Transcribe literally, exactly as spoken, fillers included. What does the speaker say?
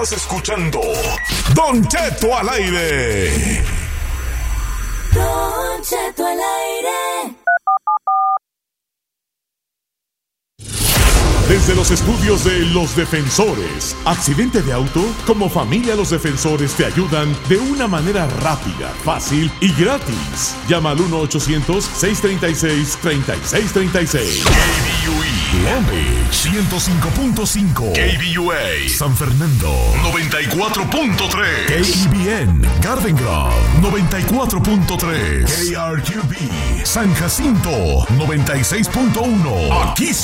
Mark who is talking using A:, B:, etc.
A: Estás escuchando Don Cheto al aire.
B: Don Cheto al aire.
A: Desde los estudios de Los Defensores. ¿Accidente de auto? Como familia Los Defensores te ayudan de una manera rápida, fácil y gratis. Llama al uno ochocientos, seiscientos treinta y seis, treinta y seis treinta y seis.
C: K B U E Long Beach ciento cinco punto cinco. K B U A San Fernando noventa y cuatro punto tres. K E B N Garden Grove noventa y cuatro punto tres. K R Q B San Jacinto noventa y seis punto uno. Aquí